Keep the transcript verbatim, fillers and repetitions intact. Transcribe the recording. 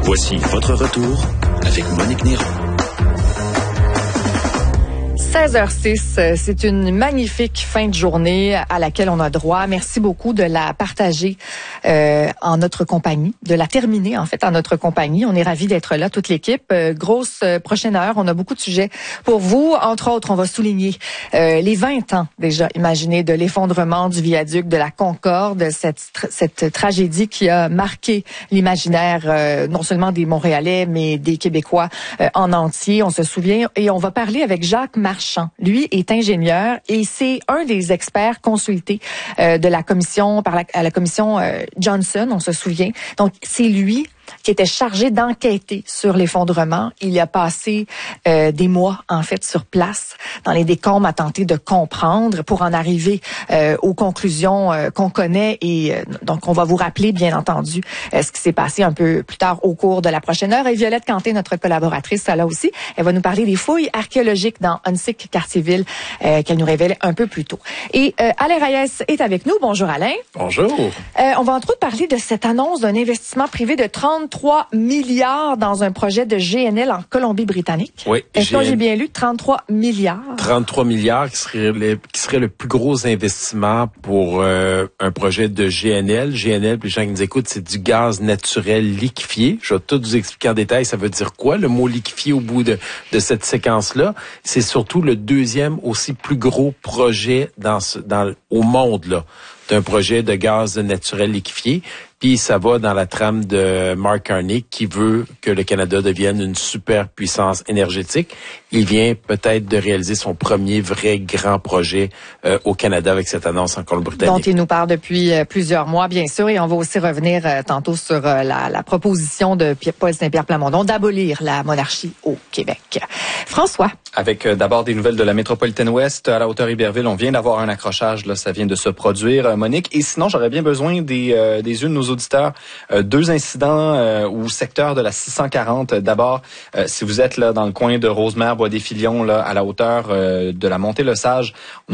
Voici votre retour avec Monique Néron. seize heures six, c'est une magnifique fin de journée à laquelle on a droit. Merci beaucoup de la partager euh, en notre compagnie, de la terminer en fait en notre compagnie. On est ravis d'être là, toute l'équipe. Euh, grosse euh, prochaine heure, on a beaucoup de sujets pour vous. Entre autres, on va souligner euh, les vingt ans déjà, imaginez, de l'effondrement du viaduc de la Concorde, cette, cette tragédie qui a marqué l'imaginaire euh, non seulement des Montréalais, mais des Québécois euh, en entier. On se souvient et on va parler avec Jacques Marchand. Lui est ingénieur et c'est un des experts consultés euh, de la commission par la, à la commission euh, Johnson, on se souvient. Donc c'est lui qui était chargé d'enquêter sur l'effondrement. Il a passé euh, des mois, en fait, sur place, dans les décombres, à tenter de comprendre pour en arriver euh, aux conclusions euh, qu'on connaît. Et euh, donc, on va vous rappeler, bien entendu, euh, ce qui s'est passé un peu plus tard au cours de la prochaine heure. Et Violette Canté, notre collaboratrice, ça là aussi, elle va nous parler des fouilles archéologiques dans Huntsic, Cartierville, euh, qu'elle nous révèle un peu plus tôt. Et euh, Alain Reyes est avec nous. Bonjour, Alain. Bonjour. Euh, on va entre autres parler de cette annonce d'un investissement privé de trente-trois milliards dans un projet de G N L en Colombie-Britannique. Oui. Est-ce que j'ai bien lu? trente-trois milliards. trente-trois milliards qui serait le, qui serait le plus gros investissement pour euh, un projet de G N L. G N L, pour les gens qui nous écoutent, c'est du gaz naturel liquéfié. Je vais tout vous expliquer en détail, ça veut dire quoi, le mot liquéfié au bout de, de cette séquence-là. C'est surtout le deuxième aussi plus gros projet dans, ce, dans au monde, là, d'un projet de gaz naturel liquéfié. Puis ça va dans la trame de Mark Carney qui veut que le Canada devienne une superpuissance énergétique. Il vient peut-être de réaliser son premier vrai grand projet euh, au Canada avec cette annonce en Colombie-Britannique. Dont il nous parle depuis euh, plusieurs mois, bien sûr. Et on va aussi revenir euh, tantôt sur euh, la, la proposition de Paul Saint-Pierre Plamondon d'abolir la monarchie au Québec. François. Avec euh, d'abord des nouvelles de la métropolitaine ouest à la hauteur Iberville. On vient d'avoir un accrochage, là, ça vient de se produire, euh, Monique. Et sinon, j'aurais bien besoin des, euh, des yeux de nos auditeurs. Euh, deux incidents euh, au secteur de la six cent quarante. D'abord, euh, si vous êtes là dans le coin de Rosemère, Bois-des-Filions, là, à la hauteur euh, de la Montée-le-Sage, on